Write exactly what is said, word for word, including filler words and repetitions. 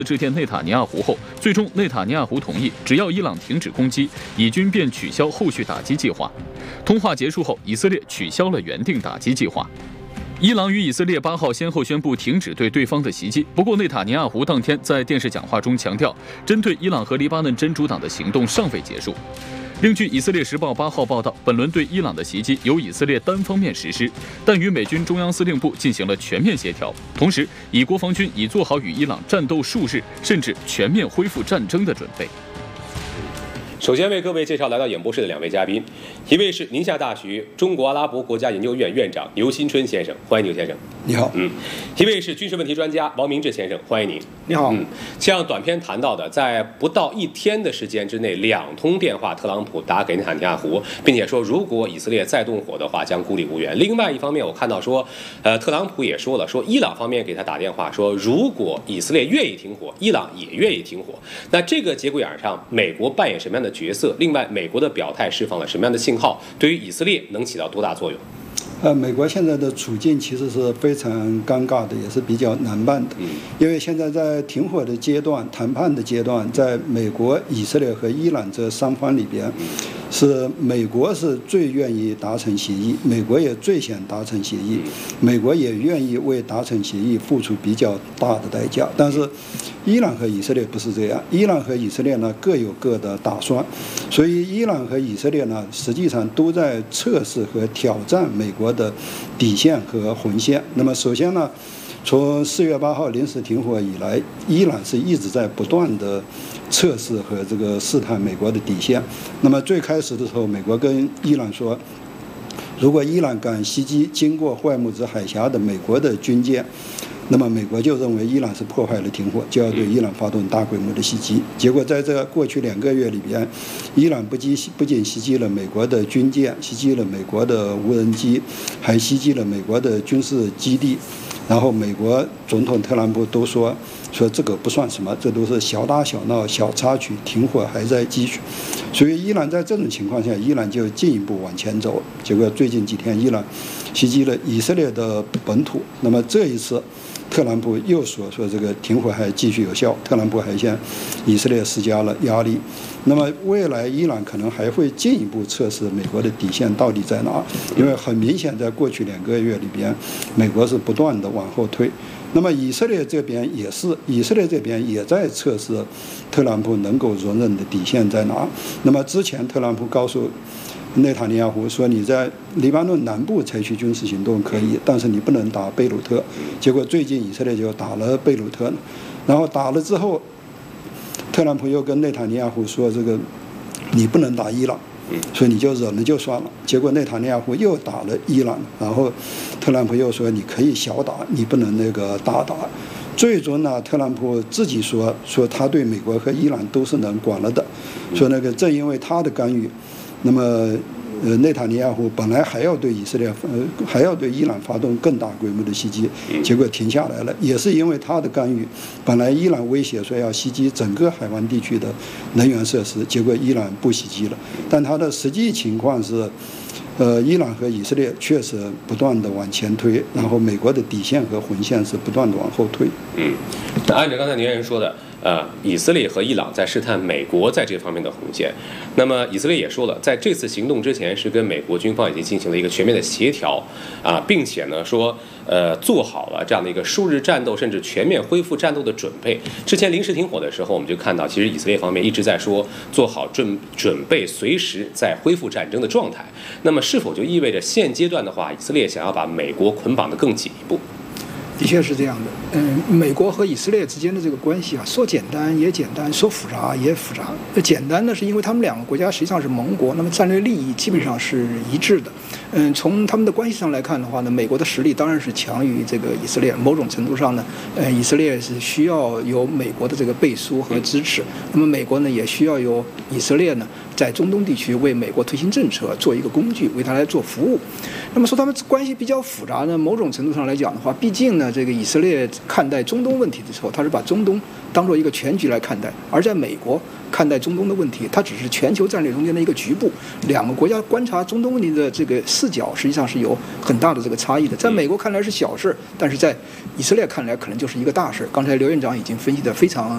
致电内塔尼亚胡后，最终内塔尼亚胡同意，只要伊朗停止攻击，以军便取消后续打击计划。通话结束后，以色列取消了原定打击计划。伊朗与以色列八号先后宣布停止对对方的袭击，不过内塔尼亚胡当天在电视讲话中强调，针对伊朗和黎巴嫩真主党的行动尚未结束。另据《以色列时报》八号报道，本轮对伊朗的袭击由以色列单方面实施，但与美军中央司令部进行了全面协调，同时以国防军已做好与伊朗战斗数日甚至全面恢复战争的准备。 首先为各位介绍来到演播室的两位嘉宾，一位是宁夏大学中国阿拉伯国家研究院院长牛新春先生，欢迎牛先生。 你好。 嗯，一位是军事问题专家王明志先生，欢迎您。 你好。 嗯，像短片谈到的，在不到一天的时间之内，两通电话特朗普打给内塔尼亚胡，并且说如果以色列再动火的话，将孤立无援。另外一方面，我看到说，呃，特朗普也说了，说伊朗方面给他打电话说，如果以色列愿意停火，伊朗也愿意停火。那这个节骨眼上，美国扮演什么样的角色？另外，美国的表态释放了什么样的信号？对于以色列能起到多大作用？ 呃，美国现在的处境其实是非常尴尬的，也是比较难办的。因为现在在停火的阶段、谈判的阶段，在美国、以色列和伊朗这三方里边，是美国是最愿意达成协议，美国也最想达成协议，美国也愿意为达成协议付出比较大的代价。但是，伊朗和以色列不是这样，伊朗和以色列呢各有各的打算，所以伊朗和以色列呢实际上都在测试和挑战美国的底线和红线。那么首先呢，从四月八号临时停火以来，伊朗是一直在不断的测试和这个试探美国的底线。那么最开始的时候，美国跟伊朗说，如果伊朗敢袭击经过霍尔木兹海峡的美国的军舰，那么美国就认为伊朗是破坏了停火，就要对伊朗发动大规模的袭击。结果在这过去两个月里边，伊朗不仅不仅袭击了美国的军舰，袭击了美国的无人机，还袭击了美国的军事基地。然后美国总统特朗普都说说这个不算什么，这都是小打小闹、小插曲，停火还在继续。所以伊朗在这种情况下，伊朗就进一步往前走。结果最近几天，伊朗袭击了以色列的本土。那么这一次，特朗普又说说这个停火还继续有效，特朗普还向以色列施加了压力。那么未来伊朗可能还会进一步测试美国的底线到底在哪，因为很明显在过去两个月里边，美国是不断的往后退。那么以色列这边也是，以色列这边也在测试特朗普能够容忍的底线在哪。那么之前特朗普告诉内塔尼亚胡说，你在黎巴嫩南部采取军事行动可以，但是你不能打贝鲁特。结果最近以色列就打了贝鲁特，然后打了之后，特朗普又跟内塔尼亚胡说，这个你不能打伊朗，所以你就忍了就算了。结果内塔尼亚胡又打了伊朗，然后特朗普又说你可以小打，你不能那个大打。最终呢，特朗普自己说说他对美国和伊朗都是能管了的，说那个正因为他的干预，那么呃内塔尼亚胡本来还要对以色列呃还要对伊朗发动更大规模的袭击，结果停下来了，也是因为他的干预。本来伊朗威胁说要袭击整个海湾地区的能源设施，结果伊朗不袭击了。但他的实际情况是，呃，伊朗和以色列确实不断的往前推，然后美国的底线和红线是不断的往后退。 嗯，那按照刚才您人说的，呃，以色列和伊朗在试探美国在这方面的红线。那么以色列也说了，在这次行动之前是跟美国军方已经进行了一个全面的协调啊，并且呢说，呃，做好了这样的一个数日战斗甚至全面恢复战斗的准备。之前临时停火的时候，我们就看到，其实以色列方面一直在说做好准准备，随时在恢复战争的状态。那么是否就意味着现阶段的话，以色列想要把美国捆绑得更紧一步？ 的确是这样的，嗯，美国和以色列之间的这个关系啊，说简单也简单，说复杂也复杂。简单呢，是因为他们两个国家实际上是盟国，那么战略利益基本上是一致的。嗯，从他们的关系上来看的话呢，美国的实力当然是强于这个以色列。某种程度上呢，呃，以色列是需要有美国的这个背书和支持，那么美国呢也需要有以色列呢在中东地区为美国推行政策做一个工具，为他来做服务。那么说他们关系比较复杂呢，某种程度上来讲的话，毕竟呢，这个以色列看待中东问题的时候，他是把中东当做一个全局来看待，而在美国看待中东的问题，它只是全球战略中间的一个局部。两个国家观察中东问题的这个视角，实际上是有很大的这个差异的。在美国看来是小事，但是在以色列看来可能就是一个大事。刚才刘院长已经分析得非常